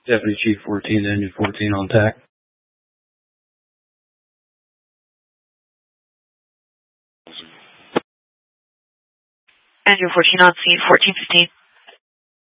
Deputy Chief 14 to Engine 14 on TAC. Engine 14 on scene, 1415.